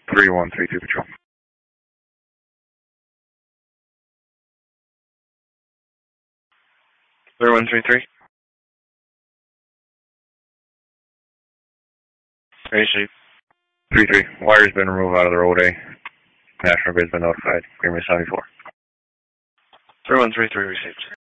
3132 Patrol. 3133. AC. 33. Wire's been removed out of the road A. National Grid's been notified. Greenway 74. 3133 received.